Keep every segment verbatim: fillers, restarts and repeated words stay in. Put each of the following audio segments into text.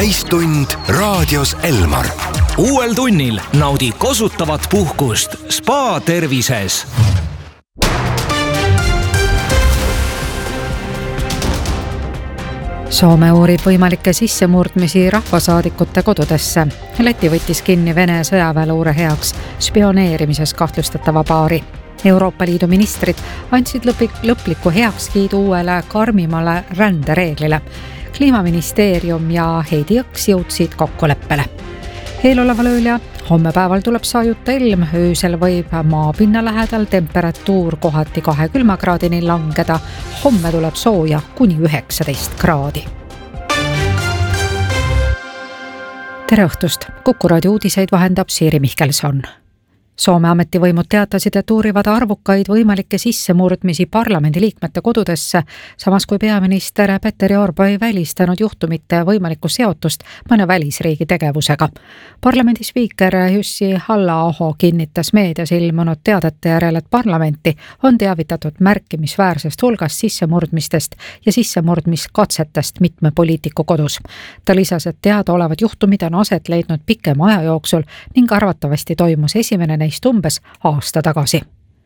täistund raadios Elmar. Uuel tunnil naudi kosutavat puhkust Spa tervises. Soome uurib võimalikke sissemurdmisi rahvasaadikute kodudesse. Läti võttis kinni Vene sõjaväeluure heaks spioneerimises kahtlustatava paari. Euroopa Liidu ministrid andsid lõpliku heakskiidu uuele karmimale rändereeglile. Kliimaministeerium ja Heidi Jõks jõudsid kokkuleppele. Eeloleval ööl ja homme päeval tuleb sajuta ilm, öösel võib maapinna lähedal temperatuur kohati kahe külmakraadini langeda, homme tuleb sooja kuni üheksateist kraadi. Tere õhtust! Kuku raadio uudiseid vahendab Siiri Mihkelson. Soome ametivõimud teatasid, et uurivad arvukaid võimalikke sissemurdmisi parlamendiliikmete kodudesse, samas kui peaminister Petteri Orpo ei välistanud juhtumite võimalikku seotust mõne välisriigi tegevusega. Parlamendi spiiker Jussi Halla-Aho kinnitas meedias ilmunud teadete järel, et parlamenti on teavitatud märkimisväärsest hulgast sissemurdmistest ja sissemurdmiskatsetest mitme poliitiku kodus. Ta lisas, et teadaolevad juhtumid on aset leidnud pikema aja jooksul ning arvatavasti toimus esimene neist umbes aasta tagasi.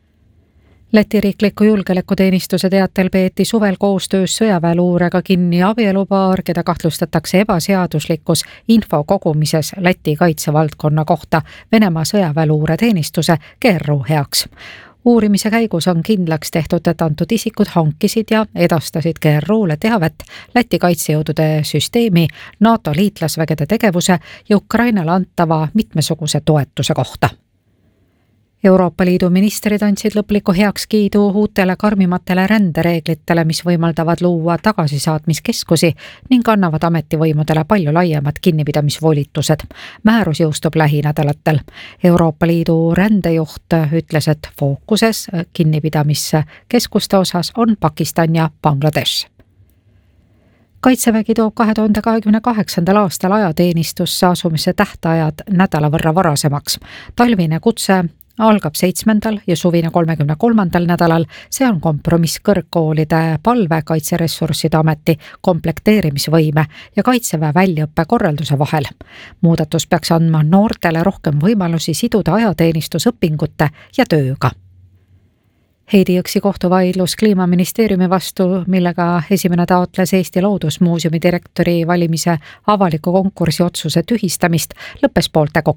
Läti riikliku julgeolekuteenistuse teatel peeti suvel koostöös sõjaväeluurega kinni abielupaar, keda kahtlustatakse ebaseaduslikus info kogumises Läti kaitsevaldkonna kohta Venemaa sõjaväeluure teenistuse G R U heaks. Uurimise käigus on kindlaks tehtud, et antud isikud hankisid ja edastasid G R U-le teavet Läti kaitsejõudude süsteemi, NATO liitlasvägede tegevuse ja Ukrainale antava mitmesuguse toetuse kohta. Euroopa Liidu ministrid andsid lõpliku heakskiidu uutele karmimatele rändereeglitele, mis võimaldavad luua tagasisaatmiskeskusi ning annavad ametivõimudele palju laiemad kinnipidamisvolitused. Määrus jõustub lähinädalatel. Euroopa Liidu rändejuht ütles, et fookuses kinnipidamiskeskuste osas on Pakistan ja Bangladesh. Kaitsevägi toob kahe tuhande kahekümne kaheksandal aastal ajateenistusse asumise tähtajad nädala võrra varasemaks. Talvine kutse algab seitsmendal ja suvine kolmekümne kolmandal nädalal. See on kompromiss kõrgkoolide palve, Kaitseressursside Ameti komplekteerimisvõime ja Kaitseväe väljaõppe korralduse vahel. Muudatus peaks andma noortele rohkem võimalusi siduda ajateenistusõpingute ja tööga. Heidi Jõksi kohtuvaidlus Kliimaministeeriumi vastu, millega esimene taotles Eesti Loodusmuuseumi direktori valimise avaliku konkursi otsuse tühistamist, lõppes poolte kokku.